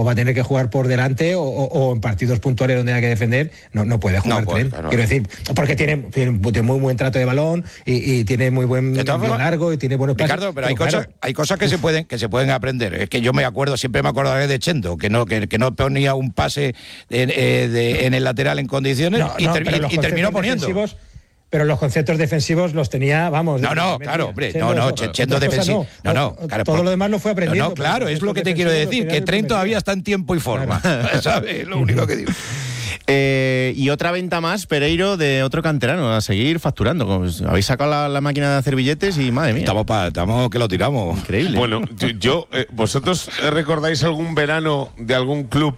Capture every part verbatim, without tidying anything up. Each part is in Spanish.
va a tener que jugar por delante o, o, o en partidos puntuales donde hay que defender, no, no puede jugar. No puede, tren, claro. Quiero decir, porque tiene, tiene, tiene muy buen trato de balón y, y tiene muy buen forma, largo y tiene buenos pases. Ricardo, pero hay claro. cosas, hay cosas que se pueden que se pueden aprender. Es que yo me acuerdo, siempre me acordaré de Chendo, que no que, que no ponía un pase en, eh, de, en el lateral en condiciones no, y, no, ter, y, y terminó poniendo. Pero los conceptos defensivos los tenía, vamos... No, no, claro, hombre, no, no, Chendo defensivo... No, no, claro, todo lo demás lo fue aprendiendo. No, no, claro, es lo que te quiero decir, que Tren todavía está en tiempo y forma, claro. ¿Sabes? Es lo único que digo. Eh, y otra venta más, Pereiro, de otro canterano, a seguir facturando. Habéis sacado la, la máquina de hacer billetes y, madre mía. Estamos, pa, estamos que lo tiramos. Increíble. Bueno, yo, eh, ¿vosotros recordáis algún verano de algún club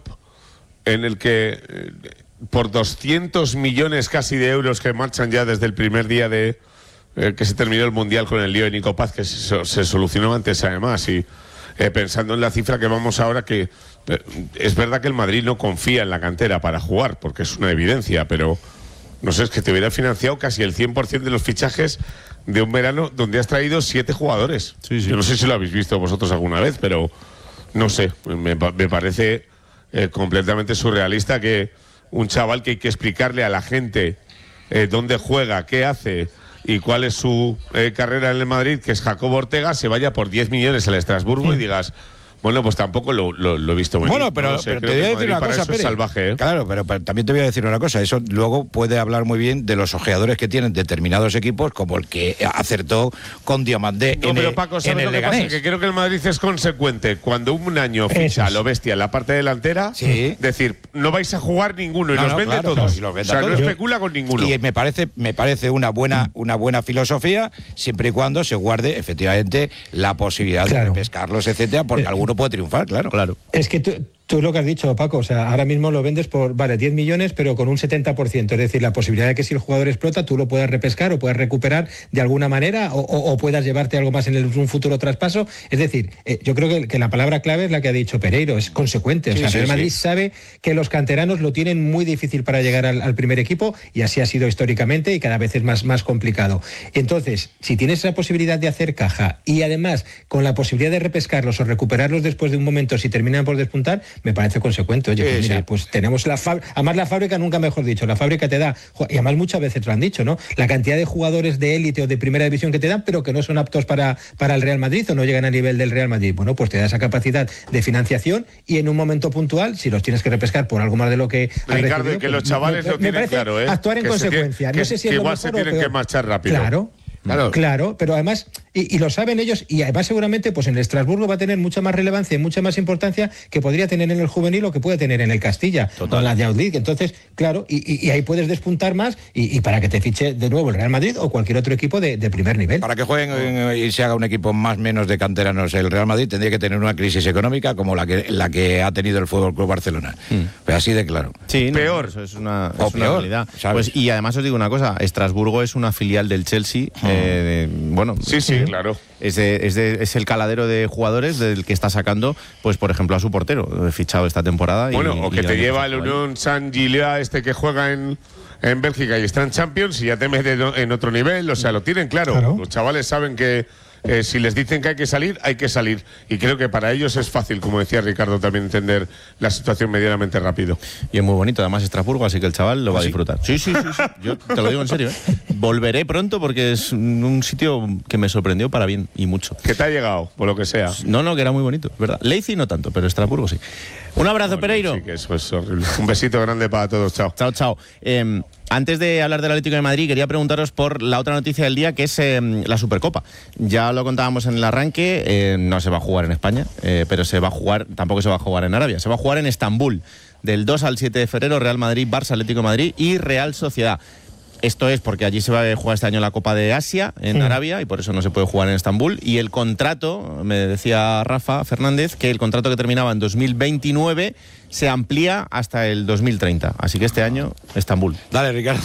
en el que... Eh, por doscientos millones casi de euros que marchan ya desde el primer día de eh, que se terminó el Mundial con el lío de Nico Paz, que se, se solucionó antes además, y eh, pensando en la cifra que vamos ahora, que eh, es verdad que el Madrid no confía en la cantera para jugar, porque es una evidencia, pero no sé, es que te hubiera financiado casi el cien por ciento de los fichajes de un verano donde has traído siete jugadores. Sí, sí. Yo no sé si lo habéis visto vosotros alguna vez, pero no sé, me, me parece eh, completamente surrealista que un chaval que hay que explicarle a la gente eh, dónde juega, qué hace y cuál es su eh, carrera en el Madrid, que es Jacobo Ortega, se vaya por diez millones al Estrasburgo y digas... Bueno, pues tampoco lo, lo, lo he visto muy bien. Bueno, pero, no sé, pero te voy a decir una cosa, Pérez. Salvaje, ¿eh? Claro, pero, pero también te voy a decir una cosa. Eso luego puede hablar muy bien de los ojeadores que tienen determinados equipos, como el que acertó con Diamandé no, en pero el, Paco, ¿sabes en el lo que Leganés? pasa? Que creo que el Madrid es consecuente. Cuando un año ficha a lo bestia en la parte delantera, sí. decir, no vais a jugar ninguno y no, los no, vende claro, todos. No, los vende o sea, todos. no especula con ninguno. Y me parece, me parece una buena, una buena filosofía, siempre y cuando se guarde efectivamente la posibilidad claro. de pescarlos, etcétera, porque eh, alguno puede triunfar, claro. Claro. Es que tú, tú lo que has dicho, Paco, o sea, ahora mismo lo vendes por, vale, diez millones, pero con un setenta por ciento, es decir, la posibilidad de que si el jugador explota, tú lo puedas repescar o puedas recuperar de alguna manera o, o, o puedas llevarte algo más en el, un futuro traspaso. Es decir, eh, yo creo que, que la palabra clave es la que ha dicho Pereiro, es consecuente. O sea, sí, sí, el Madrid sí. sabe que los canteranos lo tienen muy difícil para llegar al, al primer equipo y así ha sido históricamente y cada vez es más, más complicado. Entonces, si tienes esa posibilidad de hacer caja y además con la posibilidad de repescarlos o recuperarlos después de un momento si terminan por despuntar, me parece consecuente. Oye, pues mira, sí. pues tenemos la fábrica, además la fábrica nunca mejor dicho, la fábrica te da, y además muchas veces lo han dicho, ¿no? La cantidad de jugadores de élite o de primera división que te dan, pero que no son aptos para, para el Real Madrid o no llegan a nivel del Real Madrid. Bueno, pues te da esa capacidad de financiación y en un momento puntual, si los tienes que repescar por algo más de lo que has Ricardo, recibido, que pues, los chavales me, lo me tienen claro, ¿eh? Actuar en que consecuencia. Tiene, no sé si que es igual lo se mejor tienen o que marchar rápido. Claro. Claro. claro, pero además, y, y lo saben ellos, y además seguramente pues en el Estrasburgo va a tener mucha más relevancia y mucha más importancia que podría tener en el juvenil o que puede tener en el Castilla, Total. o en la Youth League. Entonces, claro, y, y, y ahí puedes despuntar más y, y para que te fiche de nuevo el Real Madrid o cualquier otro equipo de, de primer nivel. Para que jueguen oh. y se haga un equipo más o menos de canteranos el Real Madrid tendría que tener una crisis económica como la que la que ha tenido el Fútbol Club Barcelona. Mm. Pero así de claro. Sí, no, peor. Eso es una, o es peor, una realidad. Pues, y además os digo una cosa, Estrasburgo es una filial del Chelsea. Mm. Eh, bueno, sí, sí, sí, claro. Es, de, es, de, es el caladero de jugadores del que está sacando, pues por ejemplo, a su portero, fichado esta temporada. Bueno, y, o que y te lleva el Unión Saint-Gillois, este que juega en, en Bélgica y está en Champions y ya te mete en otro nivel. O sea, lo tienen claro. claro. Los chavales saben que eh, si les dicen que hay que salir, hay que salir. Y creo que para ellos es fácil, como decía Ricardo, también entender la situación medianamente rápido. Y es muy bonito, además Estrasburgo, así que el chaval lo va ¿Sí? a disfrutar. Sí, sí, sí, sí. Yo te lo digo en serio, ¿eh? Volveré pronto porque es un sitio que me sorprendió para bien y mucho. Que te ha llegado, por lo que sea. No, no, que era muy bonito, ¿verdad? Leipzig no tanto, pero Estrasburgo sí. Un abrazo, bueno, Pereiro. Sí, que eso es horrible. Un besito grande para todos, chao. Chao, chao. Eh, Antes de hablar del Atlético de Madrid, quería preguntaros por la otra noticia del día, que es eh, la Supercopa. Ya lo contábamos en el arranque, eh, no se va a jugar en España, eh, pero se va a jugar, tampoco se va a jugar en Arabia, se va a jugar en Estambul, del dos al siete de febrero, Real Madrid, Barça, Atlético de Madrid y Real Sociedad. Esto es porque allí se va a jugar este año la Copa de Asia, en sí. Arabia, y por eso no se puede jugar en Estambul. Y el contrato, me decía Rafa Fernández, que el contrato que terminaba en dos mil veintinueve se amplía hasta el dos mil treinta. Así que este año, Estambul. Dale, Ricardo.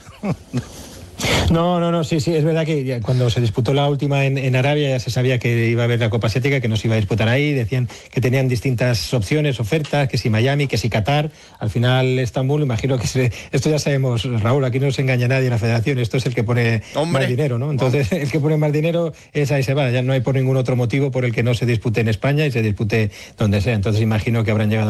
No, no, no, sí, sí, es verdad que cuando se disputó la última en, en Arabia ya se sabía que iba a haber la Copa Asiática, que no se iba a disputar ahí, decían que tenían distintas opciones, ofertas, que si Miami, que si Qatar, al final Estambul, imagino que se, esto ya sabemos, Raúl, aquí no se engaña nadie en la federación, esto es el que pone Hombre. más dinero, ¿no? Entonces el que pone más dinero es ahí se va, ya no hay por ningún otro motivo por el que no se dispute en España y se dispute donde sea, entonces imagino que habrán llegado